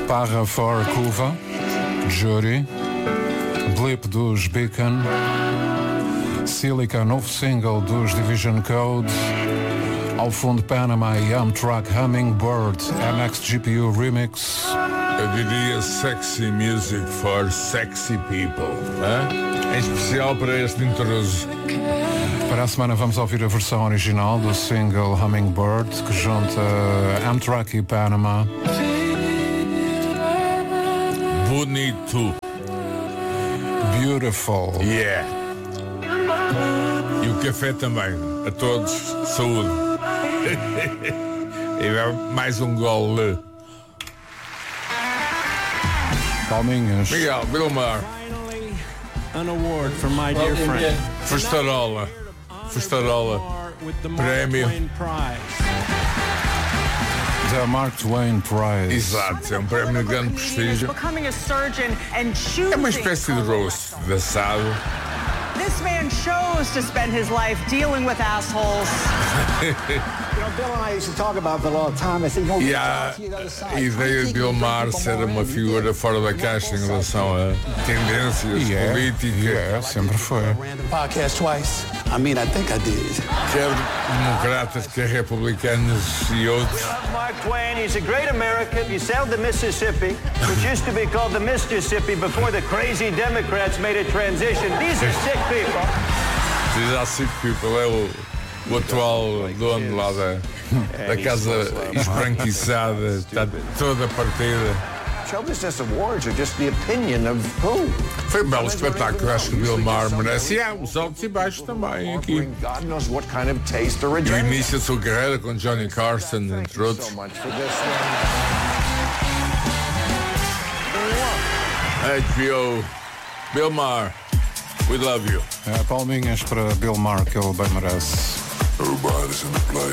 Parra for Cuva, Jury, Blip dos Beacon, Silica, novo single dos Division Code, ao fundo Panama e Amtrak Hummingbird, MXGPU Remix. Eu diria sexy music for sexy people, hein? Em especial para este intruso. Para a semana vamos ouvir a versão original do single Hummingbird, que junta Amtrak e Panama. Bonito. Beautiful. Yeah. E o café também. A todos, saúde. E mais um gole. Palminhas. Miguel, Vilmar. An award for my dear friend. Festarola. Prémio. Da Mark Twain Prize. Exato, é um prémio de grande prestígio. É uma espécie de roast de assado. This man chose to spend his life dealing with assholes. Bill and I used to talk about Bill all the time. I said, you know, E a ideia de Vilmar ser uma figura fora da caixa em relação a tendências políticas, sempre foi. podcast twice. I mean, I think I did. quer democratas, quer republicanos e outros. Mark Twain, he's a great American. He sailed the Mississippi, which used to be called the Mississippi before the crazy Democrats made a transition. These are sick people. Diz a Sick People, é o atual dono lá da casa esbranquiçada, está toda partida. Show Business Awards are just the opinion of who? Foi um belo espetáculo, acho que o Vilmar merece. E há os altos e baixos também aqui. God knows what kind of taste or E o início da sua carreira com Johnny Carson, entre outros. so much for this HBO, Vilmar, we love you. Palminhas para Bill Maher, que ele bem merece. Everybody's in the play.